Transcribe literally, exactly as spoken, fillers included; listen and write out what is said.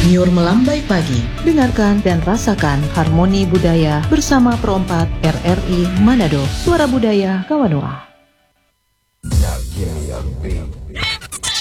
Nyur melambai pagi. Dengarkan dan rasakan harmoni budaya bersama Perompak R R I Manado, Suara Budaya Kawanua. Now give me a beat.